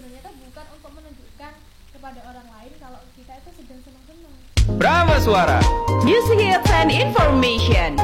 sebenarnya itu bukan untuk menunjukkan kepada orang lain kalau kita itu sedang senang-senang. Brahma Suara, Music Hits and Information.